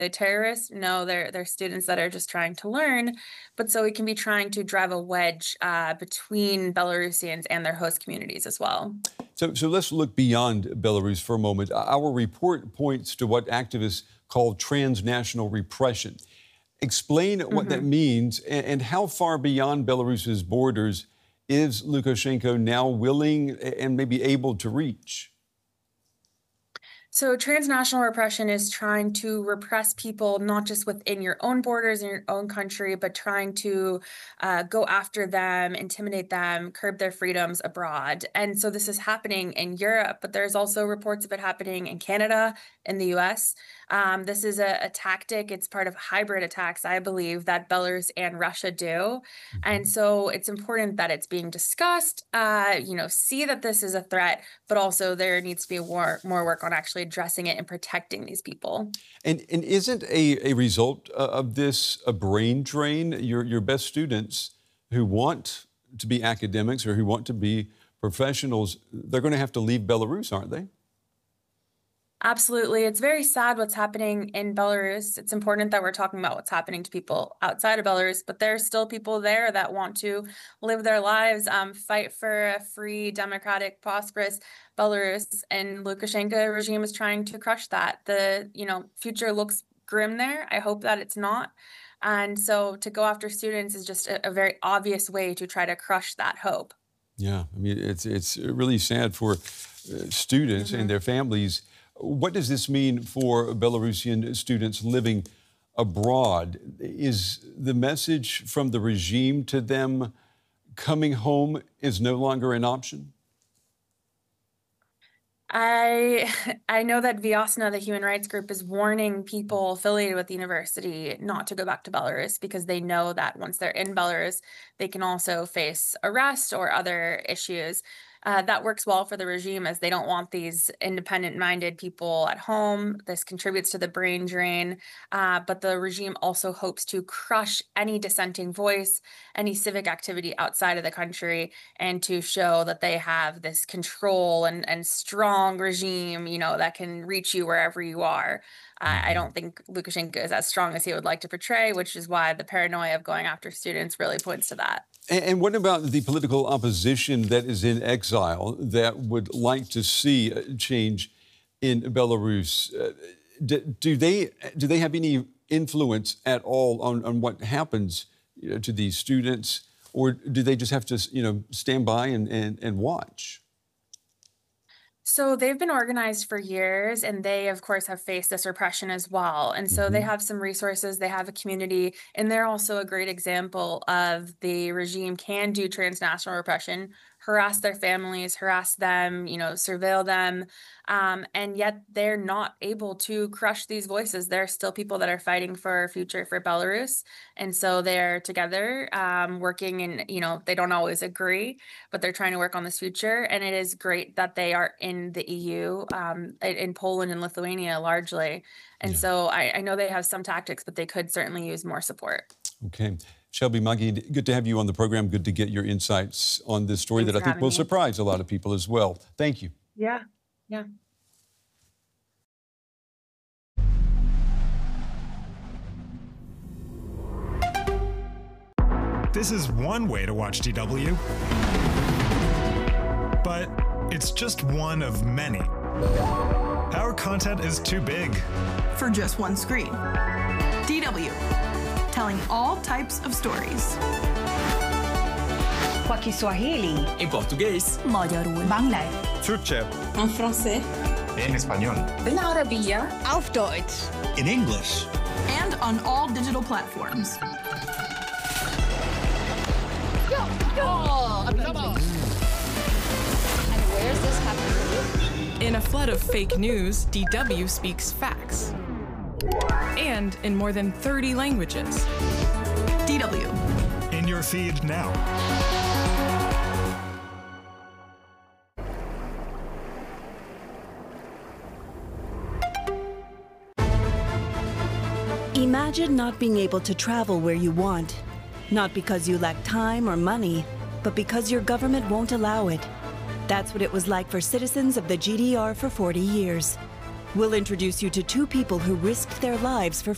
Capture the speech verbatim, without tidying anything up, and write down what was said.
the terrorists. No, they're they're students that are just trying to learn, but so we can be trying to drive a wedge uh, between Belarusians and their host communities as well. So, so let's look beyond Belarus for a moment. Our report points to what activists call transnational repression. Explain what mm-hmm. that means and, and how far beyond Belarus's borders is Lukashenko now willing and maybe able to reach? So transnational repression is trying to repress people not just within your own borders in your own country, but trying to uh, go after them, intimidate them, curb their freedoms abroad. And so this is happening in Europe, but there's also reports of it happening in Canada, in the U S. Um, this is a, a tactic. It's part of hybrid attacks, I believe, that Belarus and Russia do. And so it's important that it's being discussed, uh, you know, see that this is a threat, but also there needs to be more, more work on actually addressing it and protecting these people. And, and isn't a, a result of this a brain drain? Your, your best students who want to be academics or who want to be professionals, they're going to have to leave Belarus, aren't they? Absolutely. It's very sad what's happening in Belarus. It's important that we're talking about what's happening to people outside of Belarus, but there's still people there that want to live their lives, um, fight for a free, democratic, prosperous Belarus. And Lukashenko regime is trying to crush that. The, you know, future looks grim there. I hope that it's not. And so to go after students is just a, a very obvious way to try to crush that hope. Yeah, I mean, it's, it's really sad for uh, students mm-hmm. and their families. What does this mean for Belarusian students living abroad? Is the message from the regime to them coming home is no longer an option? I I know that Viasna, the human rights group, is warning people affiliated with the university not to go back to Belarus because they know that once they're in Belarus, they can also face arrest or other issues. Uh, that works well for the regime as they don't want these independent-minded people at home. This contributes to the brain drain, uh, but the regime also hopes to crush any dissenting voice, any civic activity outside of the country, and to show that they have this control and, and strong regime, you know, that can reach you wherever you are. Uh, I don't think Lukashenko is as strong as he would like to portray, which is why the paranoia of going after students really points to that. And, and what about the political opposition that is in exile that would like to see a change in Belarus? Uh, do, do they do they have any influence at all on, on what happens, you know, to these students, or do they just have to, you know, stand by and, and, and watch? So they've been organized for years, and they, of course, have faced this repression as well. And so mm-hmm. they have some resources, they have a community, and they're also a great example of the regime can do transnational repression, harass their families, harass them, you know, surveil them, um, and yet they're not able to crush these voices. There are still people that are fighting for a future for Belarus, and so they're together um, working, and, you know, they don't always agree, but they're trying to work on this future, and it is great that they are in the E U, um, in Poland and Lithuania largely, and yeah. so I, I know they have some tactics, but they could certainly use more support. Okay. Shelby Magid, good to have you on the program. Good to get your insights on this story Thanks that I think will me. surprise a lot of people as well. Thank you. Yeah, yeah. This is one way to watch D W, but it's just one of many. Our content is too big for just one screen. D W. Telling all types of stories. Kwa Kiswahili. En português. Magyarul. Bangla. Turkcell. En français. En español. بالعربية. Auf Deutsch. In English. And on all digital platforms. Oh, and where's this happening? In a flood of fake news, D W speaks facts. And in more than thirty languages. D W. In your feed now. Imagine not being able to travel where you want. Not because you lack time or money, but because your government won't allow it. That's what it was like for citizens of the G D R for forty years. We'll introduce you to two people who risked their lives for